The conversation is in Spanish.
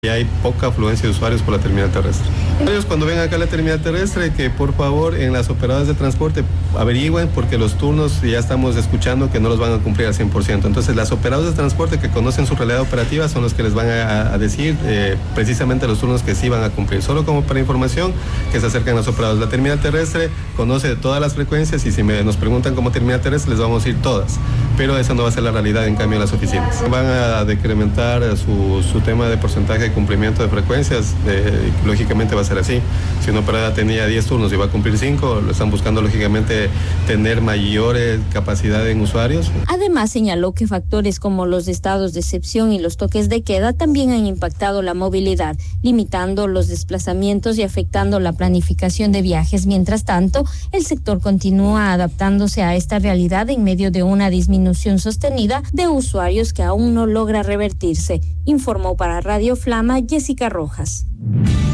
Y hay poca afluencia de usuarios por la terminal terrestre. Cuando vengan acá a la terminal terrestre, que por favor en las operadoras de transporte averigüen, porque los turnos ya estamos escuchando que no los van a cumplir al 100%. Entonces las operadoras de transporte que conocen su realidad operativa son los que les van a decir precisamente los turnos que sí van a cumplir. Solo como para información, que se acercan las operadoras. La terminal terrestre conoce todas las frecuencias y si nos preguntan cómo terminal terrestre les vamos a decir todas, pero esa no va a ser la realidad en cambio en las oficinas. Van a decrementar su tema de porcentaje de cumplimiento de frecuencias, lógicamente va a ser así. Si una operadora tenía 10 turnos y va a cumplir 5, lo están buscando lógicamente tener mayor capacidad en usuarios. Además señaló que factores como los estados de excepción y los toques de queda también han impactado la movilidad, limitando los desplazamientos y afectando la planificación de viajes. Mientras tanto, el sector continúa adaptándose a esta realidad en medio de una disminución sostenida de usuarios que aún no logra revertirse, informó para Radio Flama Jessica Rojas.